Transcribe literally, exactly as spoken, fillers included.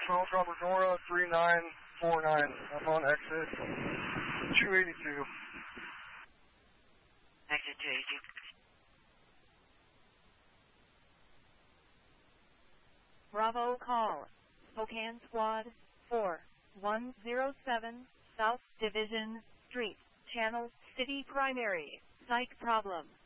twelve Robert Nora three nine four nine. I'm on exit two eighty-two. Exit two eighty-two. Bravo call. Spokane Squad four one zero seven South Division Street, Channel City Primary. Psych problem.